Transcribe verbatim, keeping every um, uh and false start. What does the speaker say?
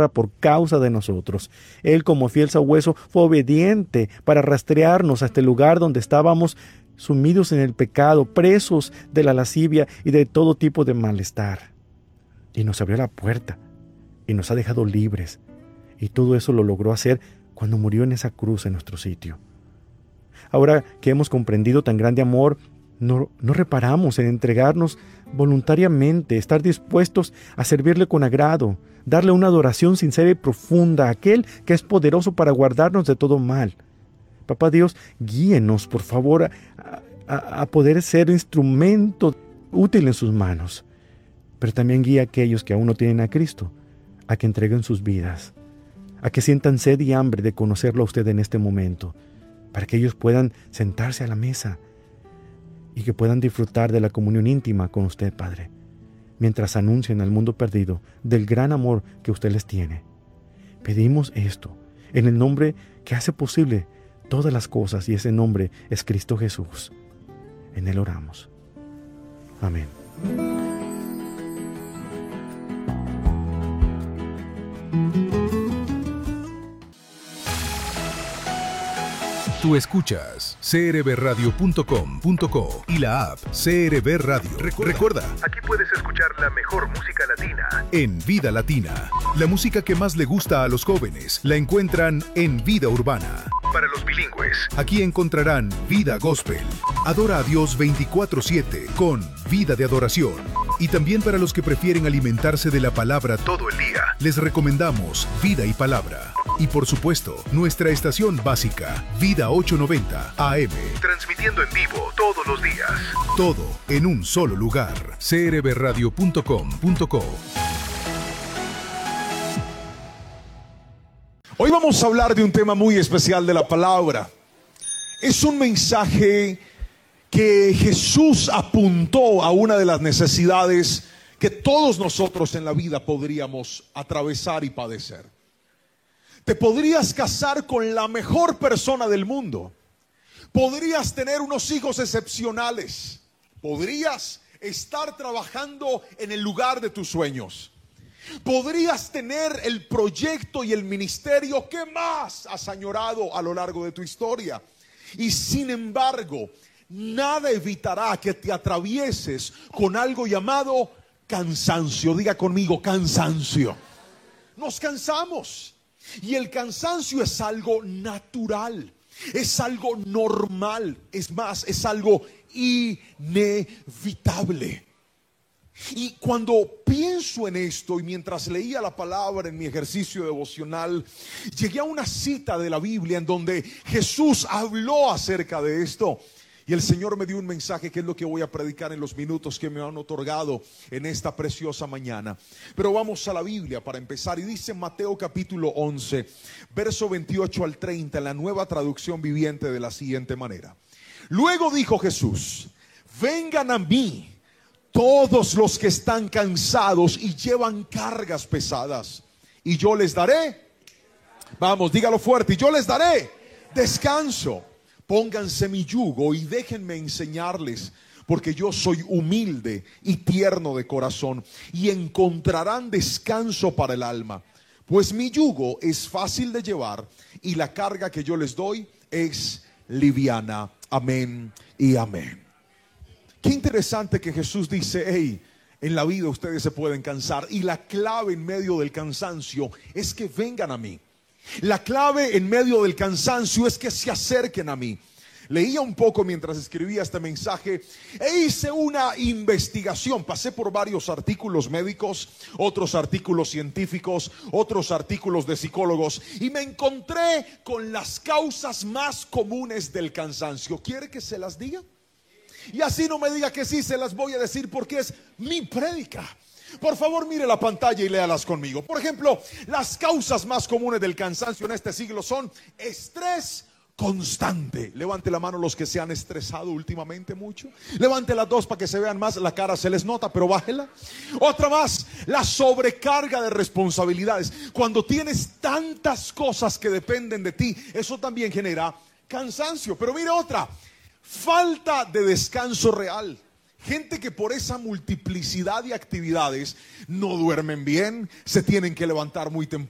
tierra por causa de nosotros. Él, como fiel sabueso, fue obediente para rastrearnos hasta el lugar donde estábamos sumidos en el pecado, presos de la lascivia y de todo tipo de malestar. Y nos abrió la puerta y nos ha dejado libres. Y todo eso lo logró hacer cuando murió en esa cruz en nuestro sitio. Ahora que hemos comprendido tan grande amor, no, no reparamos en entregarnos voluntariamente, estar dispuestos a servirle con agrado, darle una adoración sincera y profunda a aquel que es poderoso para guardarnos de todo mal. Papá Dios, guíenos, por favor, a, a, a poder ser instrumento útil en sus manos. Pero también guía a aquellos que aún no tienen a Cristo, a que entreguen sus vidas, a que sientan sed y hambre de conocerlo a usted en este momento, para que ellos puedan sentarse a la mesa y que puedan disfrutar de la comunión íntima con usted, Padre, mientras anuncian al mundo perdido del gran amor que usted les tiene. Pedimos esto en el nombre que hace posible todas las cosas, y ese nombre es Cristo Jesús. En Él oramos. Amén. Tú escuchas c r b radio punto com punto co y la app C R B Radio. Recuerda, Recuerda, aquí puedes escuchar la mejor música latina en Vida Latina. La música que más le gusta a los jóvenes la encuentran en Vida Urbana. Para los bilingües, aquí encontrarán Vida Gospel. Adora a Dios veinticuatro siete con Vida de Adoración. Y también para los que prefieren alimentarse de la palabra todo el día, les recomendamos Vida y Palabra. Y por supuesto, nuestra estación básica, Vida ochocientos noventa A M, transmitiendo en vivo todos los días. Todo en un solo lugar. c r b radio punto com punto co. Hoy vamos a hablar de un tema muy especial de la palabra. Es un mensaje que Jesús apuntó a una de las necesidades que todos nosotros en la vida podríamos atravesar y padecer. Te podrías casar con la mejor persona del mundo. Podrías tener unos hijos excepcionales. Podrías estar trabajando en el lugar de tus sueños. Podrías tener el proyecto y el ministerio que más has añorado a lo largo de tu historia. Y sin embargo, nada evitará que te atravieses con algo llamado cansancio. Diga conmigo, cansancio. Nos cansamos. Y el cansancio es algo natural, es algo normal, es más, es algo inevitable. Y cuando pienso en esto y mientras leía la palabra en mi ejercicio devocional, llegué a una cita de la Biblia en donde Jesús habló acerca de esto. Y el Señor me dio un mensaje que es lo que voy a predicar en los minutos que me han otorgado en esta preciosa mañana. Pero vamos a la Biblia para empezar. Y dice Mateo capítulo once, verso veintiocho al treinta, en la Nueva Traducción Viviente, de la siguiente manera. Luego dijo Jesús: vengan a mí todos los que están cansados y llevan cargas pesadas, y yo les daré, vamos, dígalo fuerte, y yo les daré descanso. Pónganse mi yugo y déjenme enseñarles, porque yo soy humilde y tierno de corazón, y encontrarán descanso para el alma. Pues mi yugo es fácil de llevar y la carga que yo les doy es liviana. Amén y amén. Qué interesante que Jesús dice, hey, en la vida ustedes se pueden cansar, y la clave en medio del cansancio es que vengan a mí. La clave en medio del cansancio es que se acerquen a mí. Leía un poco mientras escribía este mensaje e hice una investigación. Pasé por varios artículos médicos, otros artículos científicos, otros artículos de psicólogos, y me encontré con las causas más comunes del cansancio. ¿Quiere que se las diga? Y así no me diga que sí, se las voy a decir porque es mi prédica. Por favor, mire la pantalla y léalas conmigo. Por ejemplo, las causas más comunes del cansancio en este siglo son estrés constante. Levante la mano los que se han estresado últimamente mucho. Levante las dos para que se vean más. La cara se les nota, pero bájela. Otra más, la sobrecarga de responsabilidades. Cuando tienes tantas cosas que dependen de ti, eso también genera cansancio. Pero mire otra, falta de descanso real. Gente que por esa multiplicidad de actividades no duermen bien, se tienen que levantar muy temprano.